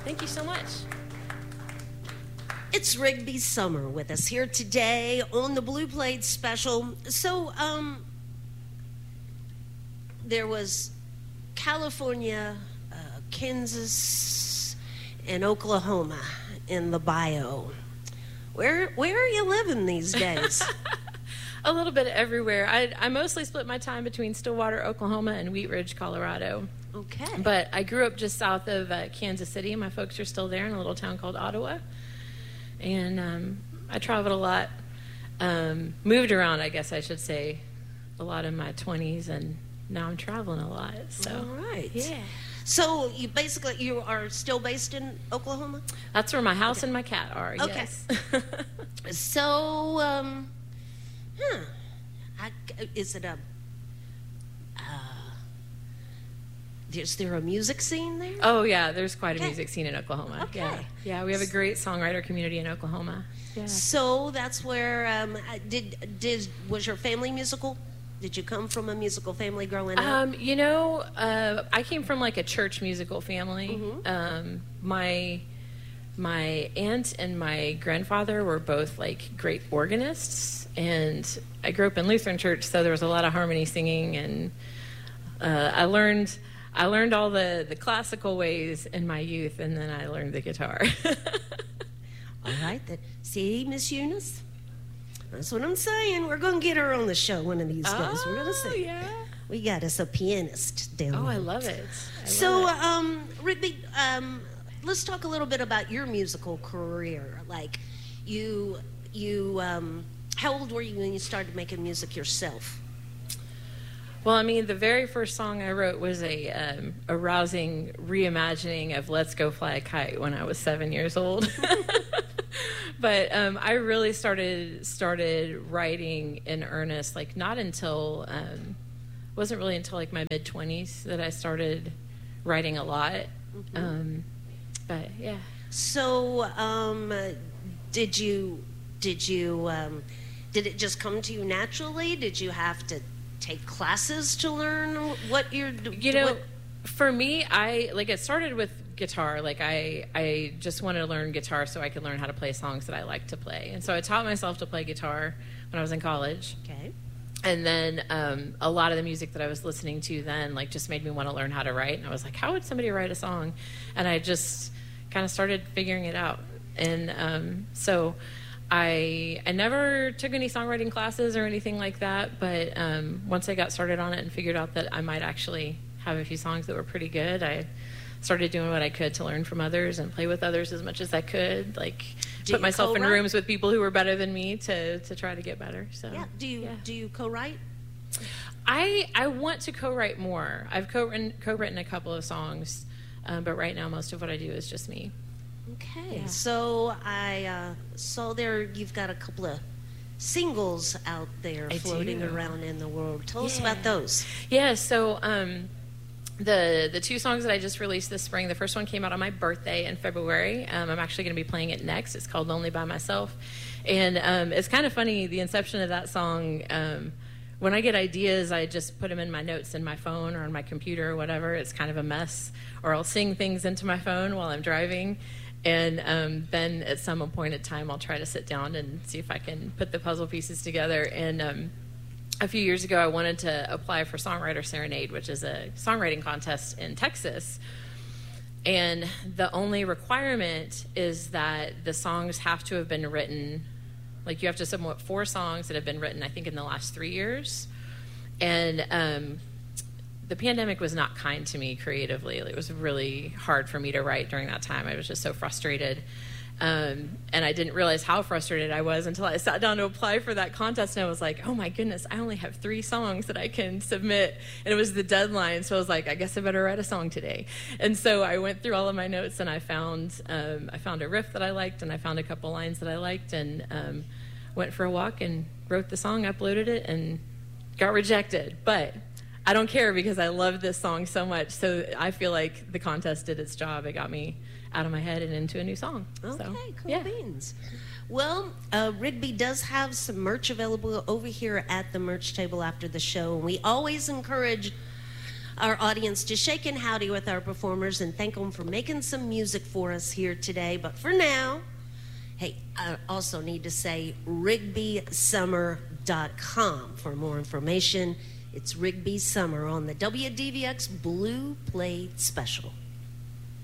Thank you so much. It's Rigby Summer with us here today on the Blue Plate Special. So, there was California, Kansas, and Oklahoma in the bio. Where are you living these days? A little bit everywhere. I mostly split my time between Stillwater, Oklahoma, and Wheat Ridge, Colorado. Okay. But I grew up just south of Kansas City. My folks are still there in a little town called Ottawa. And I traveled a lot. Moved around, I guess I should say, a lot in my 20s, and now I'm traveling a lot. So, all right. Yeah. So you are still based in Oklahoma? That's where my house and my cat are. Okay. Yes. So, is there a music scene there? Oh yeah, there's quite a Okay. music scene in Oklahoma. Okay. Yeah, we have a great songwriter community in Oklahoma. Yeah. So that's where was your family musical? Did you come from a musical family growing up? I came from like a church musical family. My aunt and my grandfather were both like great organists, and I grew up in Lutheran church, so there was a lot of harmony singing, and I learned all the classical ways in my youth, and then I learned the guitar. All right. See, Miss Eunice? That's what I'm saying. We're going to get her on the show one of these days. We're going to see. Yeah. We got us a pianist down Oh, there. I love it. Rigby, let's talk a little bit about your musical career. Like, how old were you when you started making music yourself? Well, I mean, the very first song I wrote was a rousing reimagining of "Let's Go Fly a Kite" when I was 7 years old. But I really started writing in earnest, like not until wasn't really until like my mid-20s that I started writing a lot. But yeah. So, did it just come to you naturally? Did you have to take classes to learn what you're doing? For me, it started with guitar. Like I just wanted to learn guitar so I could learn how to play songs that I like to play. And so I taught myself to play guitar when I was in college. Okay. And then a lot of the music that I was listening to then like just made me want to learn how to write. And I was like, how would somebody write a song? And I just kind of started figuring it out. And so I never took any songwriting classes or anything like that. But once I got started on it and figured out that I might actually have a few songs that were pretty good, I started doing what I could to learn from others and play with others as much as I could. Like put myself in rooms with people who were better than me to try to get better. So yeah. Do you co-write? I want to co-write more. I've co-written a couple of songs, but right now most of what I do is just me. Okay. Yeah. So I saw there you've got a couple of singles out there floating around in the world. Tell us about those. Yeah. So the two songs that I just released this spring, the first one came out on my birthday in February. I'm actually going to be playing it next. It's called Lonely by Myself. And it's kind of funny, the inception of that song. When I get ideas, I just put them in my notes in my phone or on my computer or whatever. It's kind of a mess. Or I'll sing things into my phone while I'm driving. And then at some appointed time, I'll try to sit down and see if I can put the puzzle pieces together. And a few years ago, I wanted to apply for Songwriter Serenade, which is a songwriting contest in Texas. And the only requirement is that the songs have to have been written, like you have to submit 4 songs that have been written, I think, in the last 3 years. And the pandemic was not kind to me creatively. It was really hard for me to write during that time. I was just so frustrated. And I didn't realize how frustrated I was until I sat down to apply for that contest, and I was like, oh my goodness, I only have 3 songs that I can submit, and it was the deadline, so I was like, I guess I better write a song today. And so I went through all of my notes, and I found a riff that I liked, and I found a couple lines that I liked, and went for a walk and wrote the song, uploaded it, and got rejected. But I don't care because I love this song so much, so I feel like the contest did its job. It got me out of my head and into a new song. Okay, so, cool beans. Well, Rigby does have some merch available over here at the merch table after the show, and we always encourage our audience to shake and howdy with our performers and thank them for making some music for us here today. But for now, hey, I also need to say RigbySummer.com for more information. It's Rigby Summer on the WDVX Blue Plate Special.